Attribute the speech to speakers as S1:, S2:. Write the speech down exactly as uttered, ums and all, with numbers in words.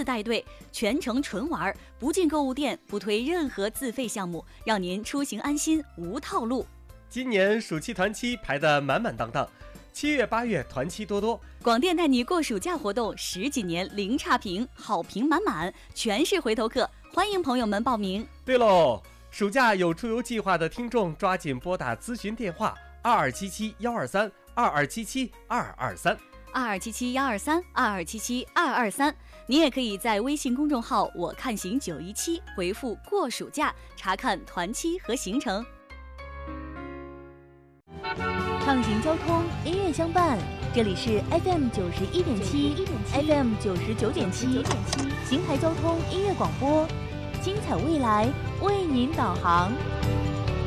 S1: 自带队，全程纯玩，不进购物店，不推任何自费项目，让您出行安心，无套路。
S2: 今年暑期团期排得满满当当，七月八月团期多多。
S1: 广电带你过暑假活动十几年零差评，好评满满，全是回头客，欢迎朋友们报名。
S2: 对喽，暑假有出游计划的听众抓紧拨打咨询电话二二七七幺二三二二七七二二三
S1: 二二七七幺二三二二七七二二三。你也可以在微信公众号我看行九一七回复过暑假，查看团期和行程。
S3: 畅行交通，音乐相伴，这里是 F M 九十一点七 F M 九十九点七邢台交通音乐广播，精彩未来为您导航。